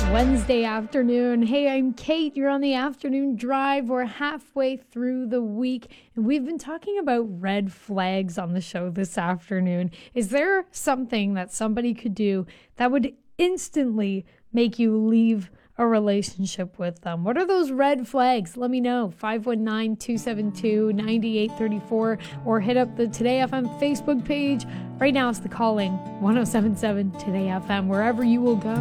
Wednesday afternoon. Hey, I'm Kate. You're on the afternoon drive. We're halfway through the week, and we've been talking about red flags on the show this afternoon. Is there something that somebody could do that would instantly make you leave a relationship with them? What are those red flags? Let me know. 519-272-9834 or hit up the Today FM Facebook page. Right now it's the calling 1077 Today FM, wherever you will go.